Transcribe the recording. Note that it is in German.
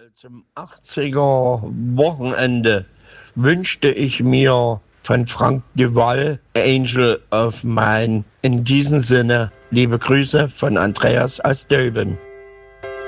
Zum 80er Wochenende wünschte ich mir von Frank Duval Angel of Mine. In diesem Sinne, liebe Grüße von Andreas aus Döben.